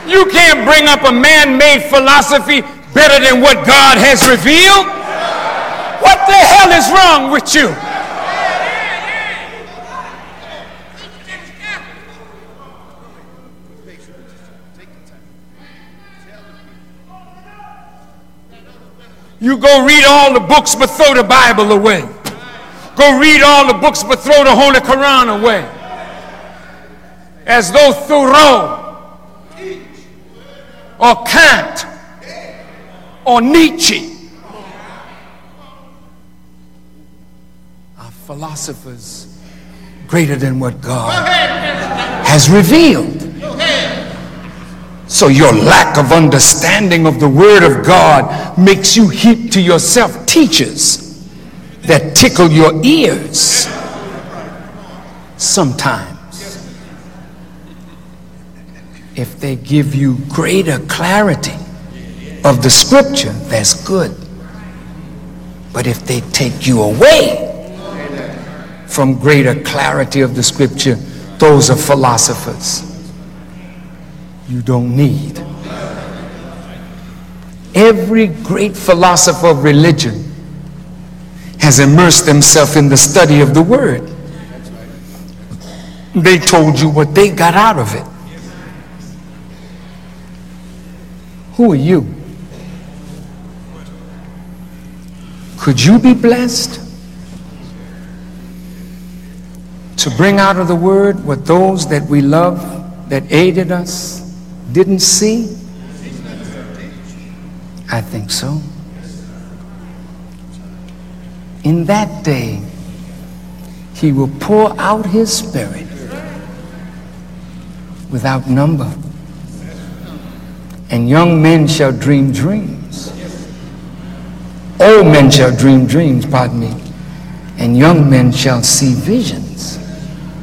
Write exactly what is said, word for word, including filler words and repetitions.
You can't bring up a man-made philosophy better than what God has revealed. What the hell is wrong with you? You go read all the books but throw the Bible away. Go read all the books but throw the Holy Quran away. As though Thoreau or Kant or Nietzsche are philosophers greater than what God has revealed. So your lack of understanding of the Word of God makes you heap to yourself teachers that tickle your ears. Sometimes, if they give you greater clarity of the Scripture, that's good. But if they take you away from greater clarity of the Scripture, those are philosophers you don't need. Every great philosopher of religion has immersed themselves in the study of the Word. They told you what they got out of it. Who are you? Could you be blessed to bring out of the Word what those that we love, that aided us, didn't see? I think so. In that day, He will pour out His Spirit without number. And young men shall dream dreams. Old men shall dream dreams, pardon me. And young men shall see visions.